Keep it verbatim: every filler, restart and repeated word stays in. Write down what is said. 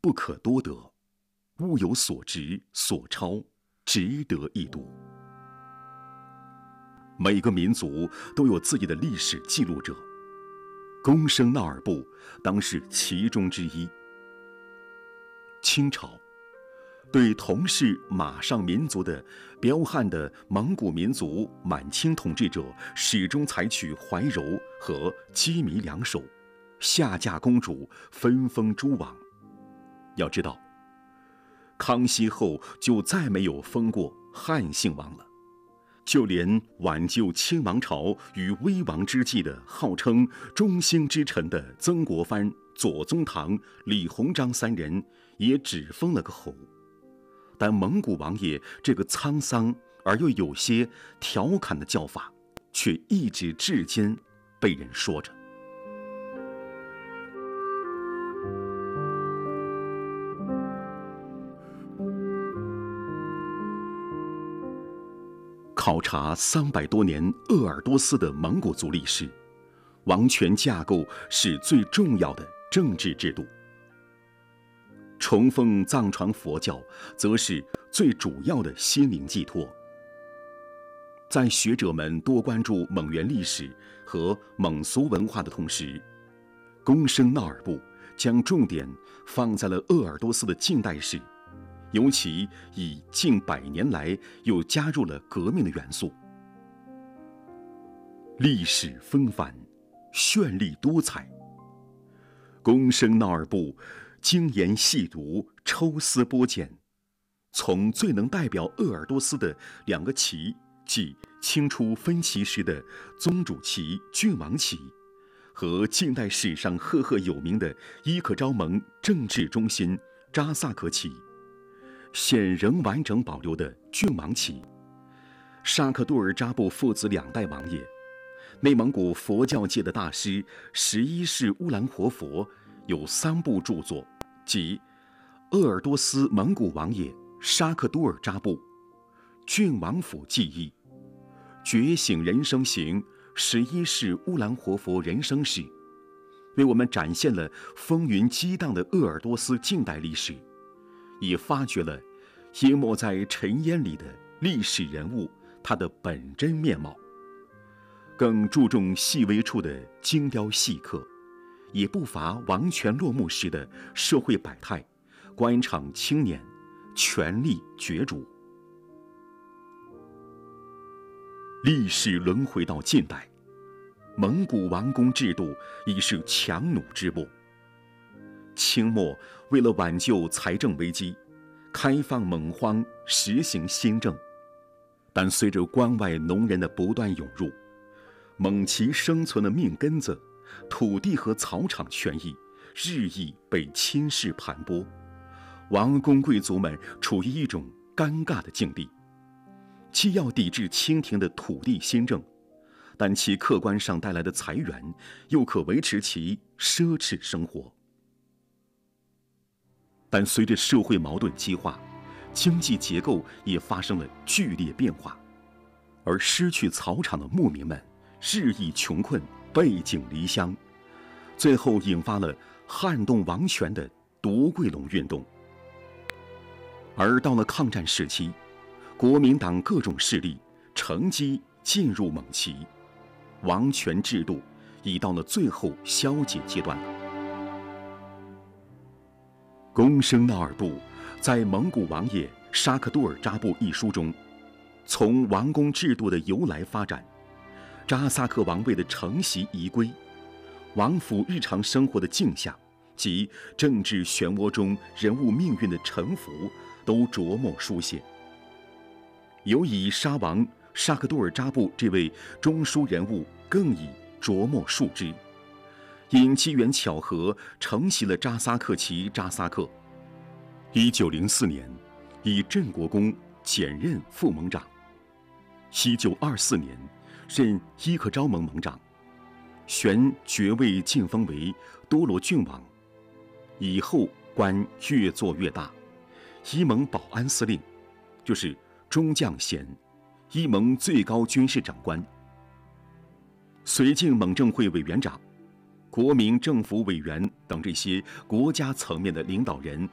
不可多得，物有所值所超，值得一读。每个民族都有自己的历史记录者，公生纳尔部当是其中之一。清朝对同是马上民族的彪悍的蒙古民族满清统治者，始终采取怀柔和羁縻两手，下嫁公主，分封诸王。要知道，康熙后就再没有封过汉姓王了。就连挽救清王朝于危亡之际的号称中兴之臣的曾国藩、左宗棠、李鸿章三人，也只封了个侯。但蒙古王爷这个沧桑而又有些调侃的叫法，却一直至今被人说着。考察三百多年鄂尔多斯的蒙古族历史，王权架构是最重要的政治制度。崇奉藏传佛教则是最主要的心灵寄托。在学者们多关注蒙元历史和蒙俗文化的同时，公生纳尔部将重点放在了鄂尔多斯的近代史，尤其以近百年来又加入了革命的元素。历史纷繁，绚丽多彩。公生纳尔部精研细读，抽丝剥茧，从最能代表鄂尔多斯的两个旗，即清初分旗时的宗主旗、郡王旗，和近代史上赫赫有名的伊克昭盟政治中心扎萨克旗，现仍完整保留的郡王旗，沙克杜尔扎布父子两代王爷，内蒙古佛教界的大师十一世乌兰活佛有三部著作，即鄂尔多斯蒙古王爷沙克都尔扎布、郡王府记忆、觉醒人生行十一世乌兰活佛人生史，为我们展现了风云激荡的鄂尔多斯近代历史，也发掘了淹没在尘烟里的历史人物他的本真面貌。更注重细微处的精雕细刻，也不乏王权落幕时的社会百态，官场青年，权力角逐。历史轮回到近代，蒙古王公制度已是强弩之末。清末为了挽救财政危机，开放蒙荒，实行新政，但随着关外农人的不断涌入，蒙其生存的命根子，土地和草场权益日益被侵蚀盘剥，王公贵族们处于一种尴尬的境地，既要抵制清廷的土地新政，但其客观上带来的财源又可维持其奢侈生活。但随着社会矛盾激化，经济结构也发生了剧烈变化，而失去草场的牧民们日益穷困，背井离乡，最后引发了撼动王权的独桂龙运动。而到了抗战时期，国民党各种势力乘机进入蒙旗，王权制度已到了最后消解阶段了。公生纳尔部在《蒙古王爷沙克都尔扎布》一书中，从王公制度的由来发展，扎萨克王位的承袭移归，王府日常生活的镜像及政治漩涡中人物命运的沉浮，都着墨书写。尤以沙王沙克都尔扎布这位中枢人物更以着墨述之，因机缘巧合承袭了扎萨克旗扎萨克。一九零四年，以镇国公简任副盟长。一九二四年，任伊克昭盟盟长，旋爵位晋封为多罗郡王。以后官越做越大，伊蒙保安司令，就是中将衔，伊蒙最高军事长官。绥靖蒙政会委员长、国民政府委员等这些国家层面的领导人